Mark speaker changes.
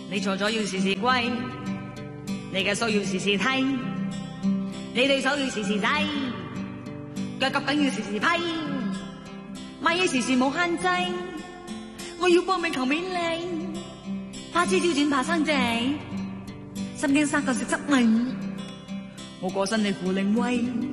Speaker 1: 你錯咗要時時歸，你嘅需要時時聽，你對手要時時睇，腳夾緊要時時批，買嘢時時冇限制，我要幫你求美麗，花枝招展爬生仔，心驚生個食濕命，我過身你負靈威。